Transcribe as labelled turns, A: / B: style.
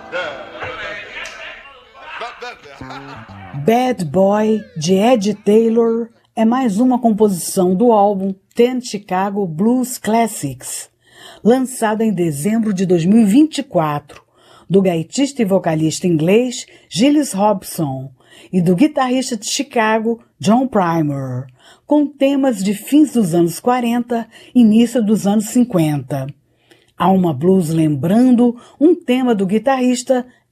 A: Bad Boy, de Ed Taylor, é mais uma composição do álbum Ten Chicago Blues Classics, lançada em dezembro de 2024, do gaitista e vocalista inglês Gilles Robson e do guitarrista de Chicago John Primer, com temas de fins dos anos 40 e início dos anos 50. Alma Blues lembrando um tema do guitarrista